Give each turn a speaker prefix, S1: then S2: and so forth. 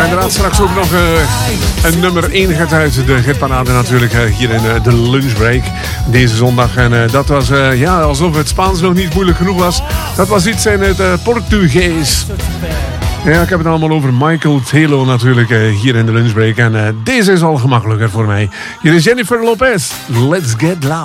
S1: inderdaad straks ook nog een nummer 1 gaat uit de hitparade natuurlijk hier in de lunchbreak deze zondag. En dat was alsof het Spaans nog niet moeilijk genoeg was. Dat was iets in het Portugees. Ja, ik heb het allemaal over Michael Telo natuurlijk hier in de lunchbreak. En deze is al gemakkelijker voor mij. Hier is Jennifer Lopez. Let's get loud.